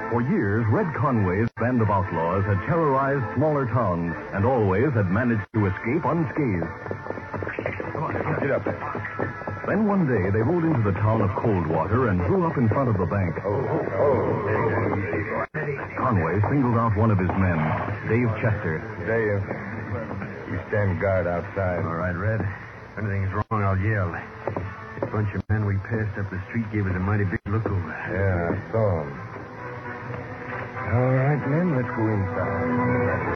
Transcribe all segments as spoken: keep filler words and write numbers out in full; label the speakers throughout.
Speaker 1: For years, Red Conway's band of outlaws had terrorized smaller towns and always had managed to escape unscathed.
Speaker 2: Come on, get up there.
Speaker 1: Then one day, they rode into the town of Coldwater and drew up in front of the bank.
Speaker 2: Oh, oh, oh.
Speaker 1: Conway singled out one of his men, Dave Chester.
Speaker 2: Dave, you stand guard outside.
Speaker 3: All right, Red. If anything's wrong, I'll yell. The bunch of men we passed up the street gave us a mighty big look over.
Speaker 2: Yeah, I saw him. All right, men, let's go inside.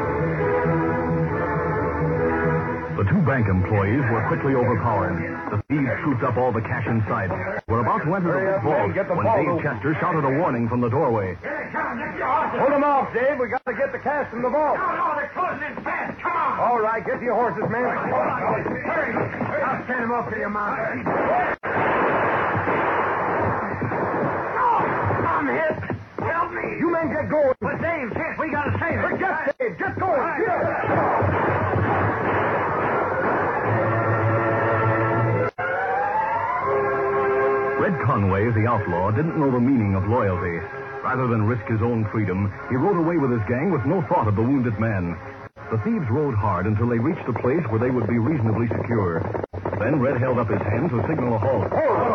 Speaker 1: The two bank employees were quickly overpowered. The thieves trooped up all the cash in sight. Were about to enter the big vault when Dave Chester shouted a warning from the doorway.
Speaker 2: Hold them off, Dave. We got to get the cash from the vault.
Speaker 4: No, no, they're closing in fast. Come on.
Speaker 2: All right, get to your horses, men.
Speaker 4: Hurry. I'll stand him off to your mount. Oh, I'm hit. Help me.
Speaker 2: You men get going.
Speaker 4: But Dave, Kent, we got to save him.
Speaker 2: Get Dave. Get going. Get.
Speaker 1: Red Conway, the outlaw, didn't know the meaning of loyalty. Rather than risk his own freedom, he rode away with his gang with no thought of the wounded man. The thieves rode hard until they reached a place where they would be reasonably secure. Then Red held up his hand to signal a halt.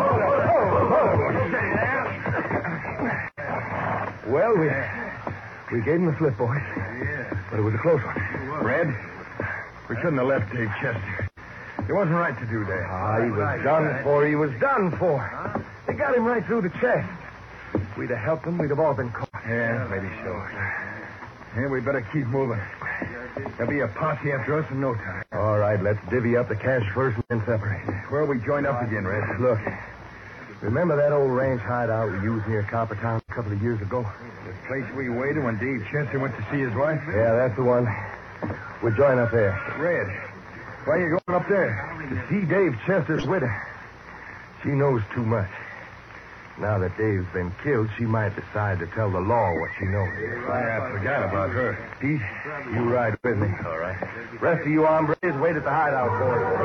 Speaker 2: Well, we we gave him the slip, boys.
Speaker 3: Yeah.
Speaker 2: But it was a close one.
Speaker 3: Red, we shouldn't have left Dave Chester. It wasn't right to do that.
Speaker 2: Ah, he was done for. He was done for. They got him right through the chest. If we'd have helped him, we'd have all been caught.
Speaker 3: Yeah, maybe so. Yeah, we better keep moving. There'll be a posse after us in no time.
Speaker 2: All right, let's divvy up the cash first and then separate.
Speaker 3: Where we joined up again, Red?
Speaker 2: Look, remember that old ranch hideout we used near Coppertown a couple of years ago?
Speaker 3: The place we waited when Dave Chester went to see his wife?
Speaker 2: Yeah, that's the one. We'll join up there.
Speaker 3: Red, why are you going up there?
Speaker 2: To see Dave Chester's widow. She knows too much. Now that Dave's been killed, she might decide to tell the law what she knows.
Speaker 3: I forgot about her.
Speaker 2: Pete, you ride with me.
Speaker 3: All right.
Speaker 2: Rest of you hombres, wait at the hideout for us.